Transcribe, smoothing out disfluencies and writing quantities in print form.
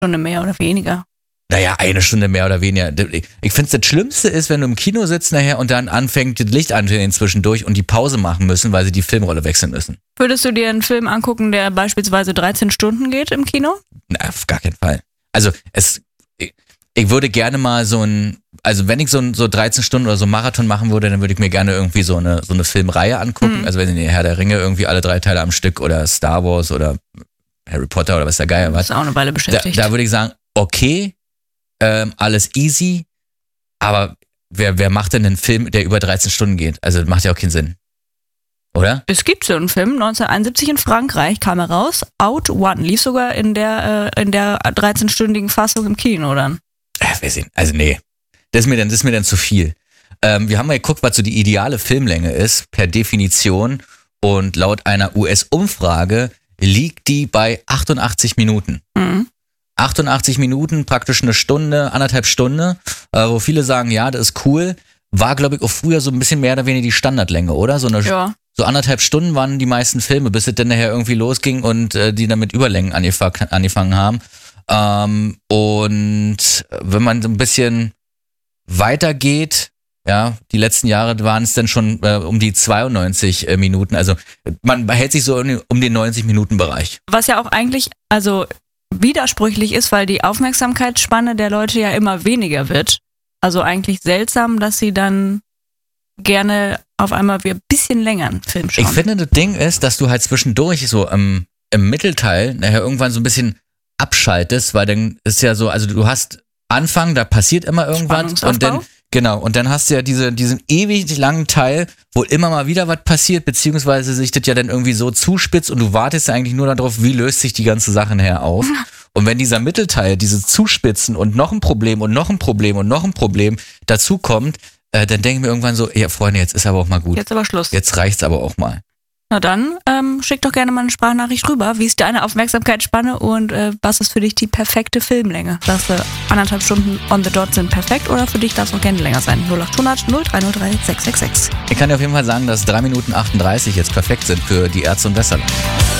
Stunde mehr oder weniger. Naja, 1 Stunde mehr oder weniger. Ich finde, das Schlimmste ist, wenn du im Kino sitzt nachher und dann anfängt, das Licht anzugehen zwischendurch und die Pause machen müssen, weil sie die Filmrolle wechseln müssen. Würdest du dir einen Film angucken, der beispielsweise 13 Stunden geht im Kino? Na, auf gar keinen Fall. Also, ich würde gerne mal also wenn ich so 13 Stunden oder so Marathon machen würde, dann würde ich mir gerne irgendwie so eine Filmreihe angucken. Also wenn ich Herr der Ringe irgendwie alle 3 Teile am Stück oder Star Wars oder Harry Potter oder was der Geier was. Das ist auch eine Weile beschäftigt. Da würde ich sagen, okay, alles easy, aber wer macht denn einen Film, der über 13 Stunden geht? Also das macht ja auch keinen Sinn. Oder? Es gibt so einen Film, 1971 in Frankreich kam er raus, Out One, lief sogar in der 13-stündigen Fassung im Kino dann. Wir sehen, also nee, das ist mir dann zu viel. Wir haben mal geguckt, was so die ideale Filmlänge ist, per Definition, und laut einer US-Umfrage liegt die bei 88 Minuten. 88 Minuten, praktisch eine Stunde, 1,5 Stunde, wo viele sagen, ja, das ist cool. War, glaube ich, auch früher so ein bisschen mehr oder weniger die Standardlänge, oder? So 1,5 Stunden waren die meisten Filme, bis es dann nachher irgendwie losging und die dann mit Überlängen angefangen haben. Und wenn man so ein bisschen weitergeht, ja, die letzten Jahre waren es dann schon um die 92 Minuten. Also man behält sich so um den 90-Minuten-Bereich. Was ja auch eigentlich, also widersprüchlich ist, weil die Aufmerksamkeitsspanne der Leute ja immer weniger wird. Also eigentlich seltsam, dass sie dann gerne auf einmal wieder ein bisschen länger einen Film schauen. Ich finde, das Ding ist, dass du halt zwischendurch so im Mittelteil nachher irgendwann so ein bisschen abschaltest, weil dann ist ja so, also du hast Anfang, da passiert immer irgendwas und dann hast du ja diesen ewig langen Teil, wo immer mal wieder was passiert, beziehungsweise sich das ja dann irgendwie so zuspitzt und du wartest ja eigentlich nur darauf, wie löst sich die ganze Sache nachher auf. Und wenn dieser Mittelteil, dieses Zuspitzen und noch ein Problem und noch ein Problem und noch ein Problem dazu kommt, dann denke ich mir irgendwann so, ja Freunde, jetzt ist aber auch mal gut. Jetzt aber Schluss. Jetzt reicht's aber auch mal. Na dann, schick doch gerne mal eine Sprachnachricht rüber. Wie ist deine Aufmerksamkeitsspanne und was ist für dich die perfekte Filmlänge? Sagst du, 1,5 Stunden on the dot sind perfekt oder für dich darf es auch gerne länger sein? 0800 0303 666. Ich kann dir auf jeden Fall sagen, dass 3 Minuten 38 jetzt perfekt sind für die Ärzte und Westerland.